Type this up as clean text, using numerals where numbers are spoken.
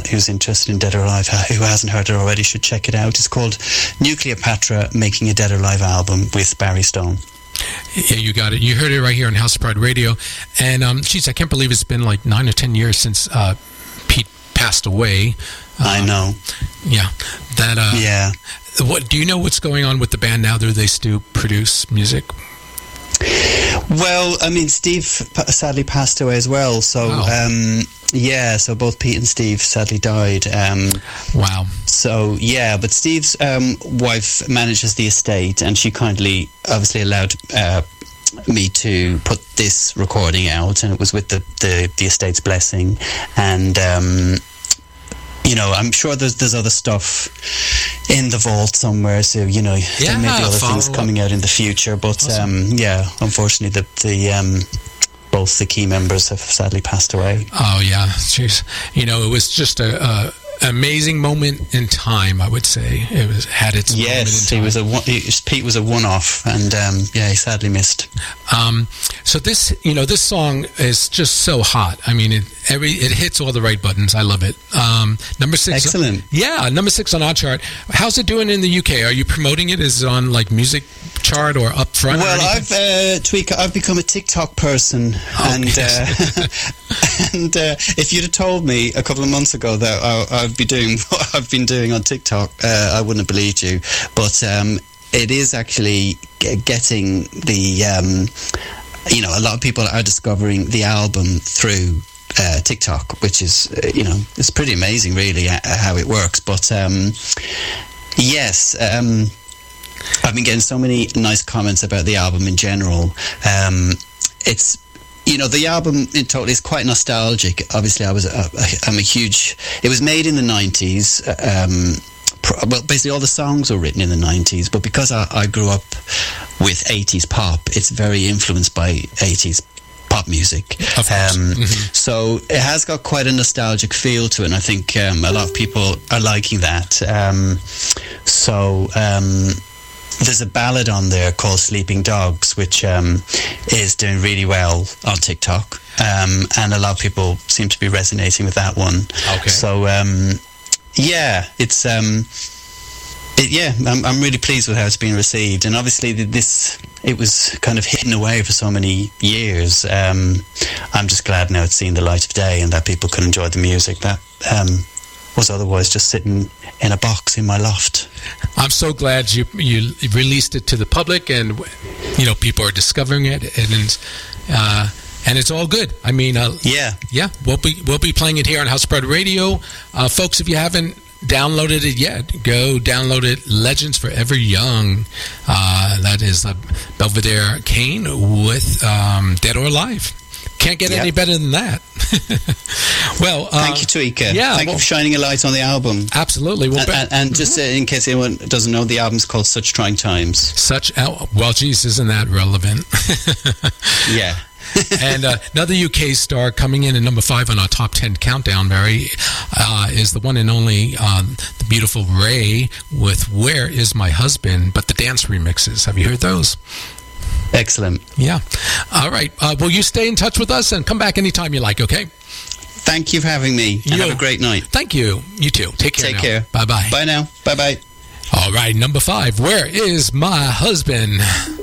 who's interested in Dead or Alive, who hasn't heard it already, should check it out. It's called Nucleopatra Making a Dead or Alive Album with Barry Stone. Yeah, you got it. You heard it right here on House of Pride Radio. And, geez, I can't believe it's been like 9 or 10 years since Pete passed away. I know. Yeah. Yeah. What do you know what's going on with the band now? Do they still produce music? Well, I mean, Steve sadly passed away as well. So, so both Pete and Steve sadly died. Wow. So, yeah, but Steve's wife manages the estate, and she kindly, obviously, allowed me to put this recording out, and it was with the estate's blessing. And I'm sure there's other stuff in the vault somewhere, so there may be other things coming out in the future. But awesome. Unfortunately, both the key members have sadly passed away. Oh yeah, jeez. It was just a amazing moment in time, I would say. It had its moment in time. Pete was a one-off, and he sadly missed. So this, this song is just so hot. I mean, it hits all the right buttons. I love it. Number 6. Excellent. Number 6 on our chart. How's it doing in the UK? Are you promoting it? Is it on like music chart or up front? Well, I've become a TikTok person, and if you'd have told me a couple of months ago that I'd be doing what I've been doing on TikTok, I wouldn't have believed you. But it is actually getting the a lot of people are discovering the album through TikTok, which is it's pretty amazing really how it works. But I've been getting so many nice comments about the album in general. It's the album in total is quite nostalgic. Obviously, I'm a huge. It was made in the 90s. Well, basically all the songs were written in the 90s, but because I grew up with 80s pop, it's very influenced by 80s pop music. Of course. So it has got quite a nostalgic feel to it, and I think a lot of people are liking that. There's a ballad on there called Sleeping Dogs, which is doing really well on TikTok, and a lot of people seem to be resonating with that one. Okay. So it's I'm really pleased with how it's been received, and obviously it was kind of hidden away for so many years. I'm just glad now it's seen the light of day, and that people can enjoy the music that was otherwise just sitting in a box in my loft. I'm so glad you released it to the public, and people are discovering it, and it's all good. I mean, we'll be playing it here on House of Pride Radio, folks. If you haven't downloaded it yet, go download it. Legends Forever Young. That is Belvedere Kane with Dead or Alive. Can't get any better than that. Well, thank you, Tweaker. Thank you for shining a light on the album. Absolutely. Well, and just in case anyone doesn't know, the album's called Such Trying Times. Geez, isn't that relevant? Yeah. And another UK star coming in at number 5 on our top 10 countdown, Mary, is the one and only the beautiful Ray with Where Is My Husband, but the dance remixes. Have you heard those? Excellent. Yeah. All right. Will you stay in touch with us and come back anytime you like, okay? Thank you for having me. And have a great night. Thank you. You too. Take care. Take care. Bye-bye. Bye now. Bye-bye. All right. Number 5. Where is my husband?